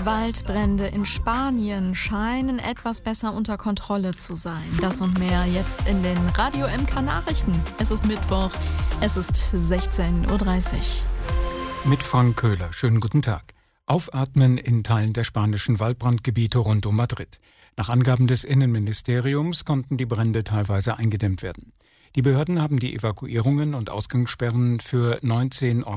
Waldbrände in Spanien scheinen etwas besser unter Kontrolle zu sein. Das und mehr jetzt in den Radio MK Nachrichten. Es ist Mittwoch, es ist 16:30 Uhr. Mit Frank Köhler, schönen guten Tag. Aufatmen in Teilen der spanischen Waldbrandgebiete rund um Madrid. Nach Angaben des Innenministeriums konnten die Brände teilweise eingedämmt werden. Die Behörden haben die Evakuierungen und Ausgangssperren für 19